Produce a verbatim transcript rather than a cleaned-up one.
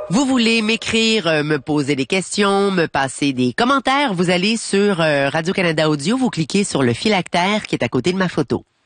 Vous voulez m'écrire, euh, me poser des questions, me passer des commentaires, vous allez sur euh, Radio-Canada Audio, vous cliquez sur le phylactère qui est à côté de ma photo.